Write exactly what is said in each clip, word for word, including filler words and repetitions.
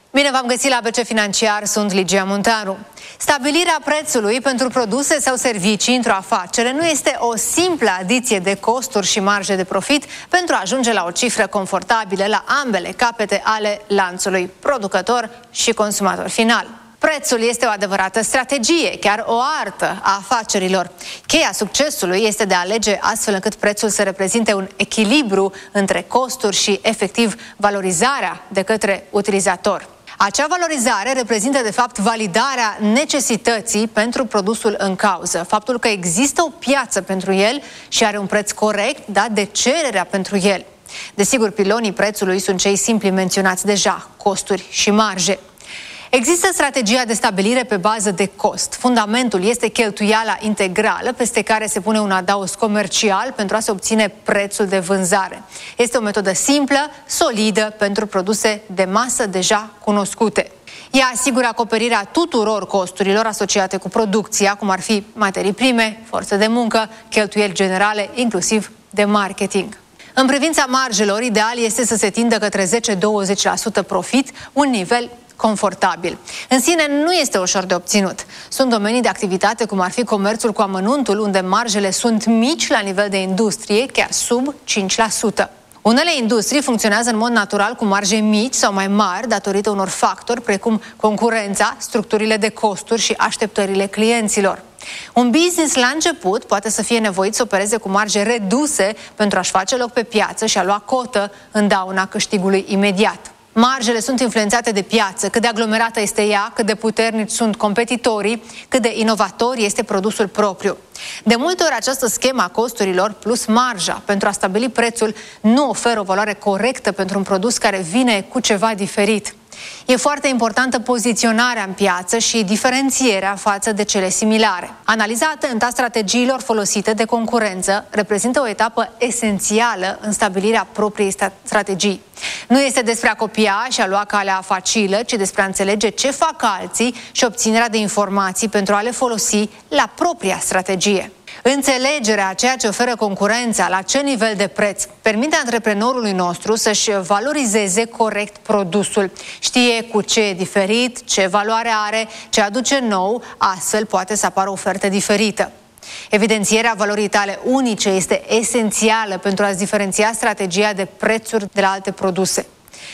Bine v-am găsit la B C Financiar, sunt Ligia Munteanu. Stabilirea prețului pentru produse sau servicii într-o afacere nu este o simplă adiție de costuri și marje de profit pentru a ajunge la o cifră confortabilă la ambele capete ale lanțului, producător și consumator final. Prețul este o adevărată strategie, chiar o artă a afacerilor. Cheia succesului este de a alege astfel încât prețul să reprezinte un echilibru între costuri și, efectiv, valorizarea de către utilizator. Acea valorizare reprezintă, de fapt, validarea necesității pentru produsul în cauză, faptul că există o piață pentru el și are un preț corect dat de cererea pentru el. Desigur, pilonii prețului sunt cei simpli menționați deja, costuri și marje. Există strategia de stabilire pe bază de cost. Fundamentul este cheltuiala integrală, peste care se pune un adaos comercial pentru a se obține prețul de vânzare. Este o metodă simplă, solidă pentru produse de masă deja cunoscute. Ea asigură acoperirea tuturor costurilor asociate cu producția, cum ar fi materii prime, forță de muncă, cheltuieli generale, inclusiv de marketing. În privința marjelor, ideal este să se tindă către zece-douăzeci la sută profit, un nivel confortabil. În sine nu este ușor de obținut. Sunt domenii de activitate cum ar fi comerțul cu amănuntul, unde marjele sunt mici la nivel de industrie, chiar sub cinci la sută. Unele industrii funcționează în mod natural cu marje mici sau mai mari datorită unor factori precum concurența, structurile de costuri și așteptările clienților. Un business la început poate să fie nevoit să opereze cu marje reduse pentru a-și face loc pe piață și a lua cotă în dauna câștigului imediat. Marjele sunt influențate de piață, cât de aglomerată este ea, cât de puternici sunt competitorii, cât de inovator este produsul propriu. De multe ori această schemă a costurilor plus marja pentru a stabili prețul nu oferă o valoare corectă pentru un produs care vine cu ceva diferit. E foarte importantă poziționarea în piață și diferențierea față de cele similare. Analiza atent a strategiilor folosite de concurență reprezintă o etapă esențială în stabilirea propriei strategii. Nu este despre a copia și a lua calea facilă, ci despre a înțelege ce fac alții și obținerea de informații pentru a le folosi la propria strategie. Înțelegerea a ceea ce oferă concurența, la ce nivel de preț, permite antreprenorului nostru să-și valorizeze corect produsul. Știe cu ce e diferit, ce valoare are, ce aduce nou, astfel poate să apară o ofertă diferită. Evidențierea valorii tale unice este esențială pentru a-ți diferenția strategia de prețuri de la alte produse.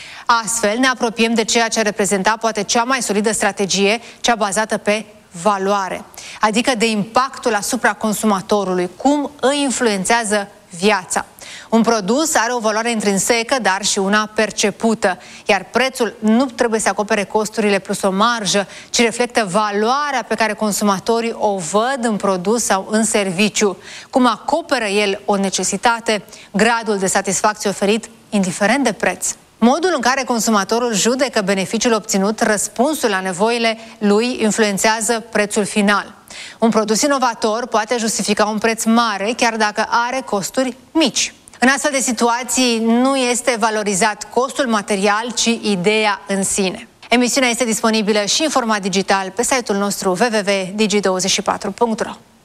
Astfel ne apropiem de ceea ce reprezenta poate cea mai solidă strategie, cea bazată pe valoare, adică de impactul asupra consumatorului, cum îi influențează viața. Un produs are o valoare intrinsecă, dar și una percepută, iar prețul nu trebuie să acopere costurile plus o marjă, ci reflectă valoarea pe care consumatorii o văd în produs sau în serviciu, cum acoperă el o necesitate, gradul de satisfacție oferit, indiferent de preț. Modul în care consumatorul judecă beneficiul obținut, răspunsul la nevoile lui, influențează prețul final. Un produs inovator poate justifica un preț mare, chiar dacă are costuri mici. În astfel de situații nu este valorizat costul material, ci ideea în sine. Emisiunea este disponibilă și în format digital pe site-ul nostru w w w punct digi douăzeci și patru punct ro.